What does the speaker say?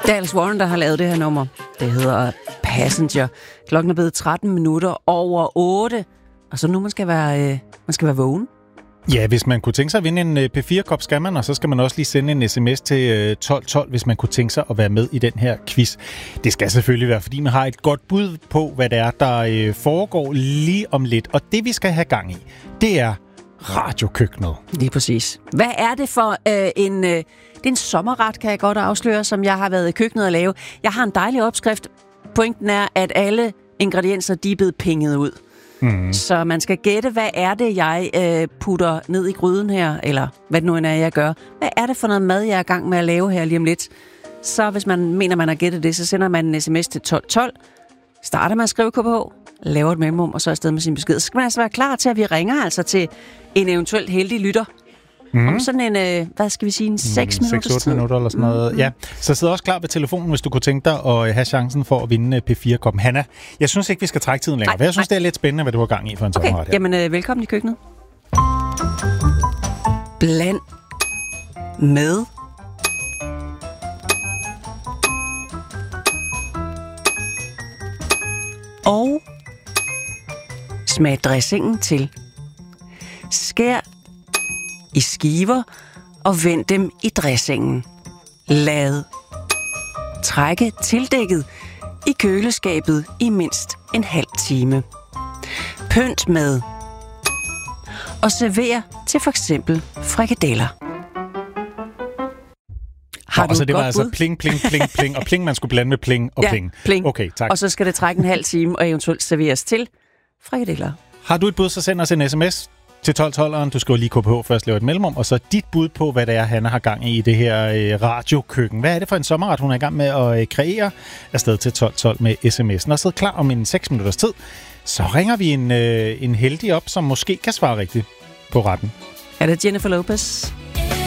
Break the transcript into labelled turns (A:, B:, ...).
A: Det er Alice Warren, der har lavet det her nummer. Det hedder Passenger. Klokken er blevet 13 minutter over 8. Og så nu man skal være vågen.
B: Ja, hvis man kunne tænke sig at vinde en P4-kop, skal man, og så skal man også lige sende en sms til 1212, hvis man kunne tænke sig at være med i den her quiz. Det skal selvfølgelig være, fordi man har et godt bud på, hvad det er, der foregår lige om lidt. Og det, vi skal have gang i, det er radiokøkkenet.
A: Lige præcis. Hvad er det for en... det er en sommerret, kan jeg godt afsløre, som jeg har været i køkkenet at lave. Jeg har en dejlig opskrift. Pointen er, at alle ingredienser, de er blevet pinget ud. Så man skal gætte, hvad er det, jeg putter ned i gryden her, eller hvad det nu end er, jeg gør. Hvad er det for noget mad, jeg er i gang med at lave her lige om lidt? Så hvis man mener, man har gættet det, så sender man en sms til 1212, starter man at skrive KBH, laver et mellemrum, og så afsted med sin besked. Så skal man altså være klar til, at vi ringer altså til en eventuelt heldig lytter. Om sådan en, hvad skal vi sige, en 6 minutters tid.
B: 6-8 minutter eller sådan noget. Ja, så sid også klar ved telefonen, hvis du kunne tænke dig at have chancen for at vinde P4-koppen. Hanna, jeg synes ikke, vi skal trække tiden længere, for jeg synes, det er lidt spændende, hvad du har gang i for en sommerret her.
A: Jamen velkommen i køkkenet. Bland med og smag dressingen til. Skær i skiver og vend dem i dressingen. Lad trække tildækket i køleskabet i mindst en halv time. Pynt med og server til for eksempel frikadeller. Har du
B: så det var
A: godt
B: altså
A: bud?
B: pling, pling, pling, pling, og pling, man skulle blande med pling og pling.
A: Pling.
B: Okay, tak.
A: Og så skal det trække en halv time og eventuelt serveres til frikadeller.
B: Har du et bud, så send os en sms til 1212'eren. Du skriver lige KBH, først laver et mellemrum, og så dit bud på, hvad det er, Hanna har gang i det her radiokøkken. Hvad er det for en sommerret, hun er i gang med at kreere? Afsted til 1212 med sms'en. Og sidde klar om en 6 minutters tid. Så ringer vi en heldig op, som måske kan svare rigtigt på retten.
A: Er det Jennifer Lopez?